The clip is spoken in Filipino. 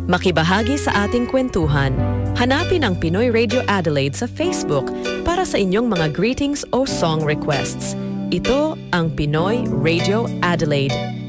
Makibahagi sa ating kwentuhan. Hanapin ang Pinoy Radio Adelaide sa Facebook para sa inyong mga greetings o song requests. Ito ang Pinoy Radio Adelaide.